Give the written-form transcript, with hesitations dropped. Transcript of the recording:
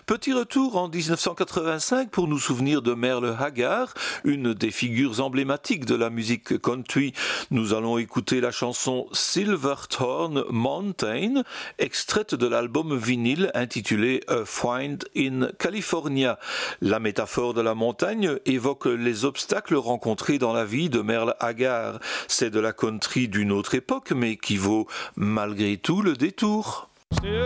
Petit retour en 1985 pour nous souvenir de Merle Haggard, une des figures emblématiques de la musique country. Nous allons écouter la chanson Silverthorn Mountain, extraite de l'album vinyle intitulé A Find in California. La métaphore de la montagne évoque les obstacles rencontrés dans la vie de Merle Haggard. C'est de la country d'une autre époque, mais qui vaut malgré tout le détour.